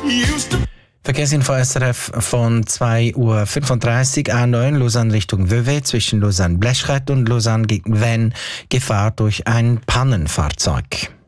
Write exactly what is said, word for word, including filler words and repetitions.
Verkehrsinfo S R F von zwei Uhr fünfunddreißig, A neun Lausanne Richtung Vevey zwischen Lausanne-Bleschrett und Lausanne gegen Vennes, Gefahr durch ein Pannenfahrzeug.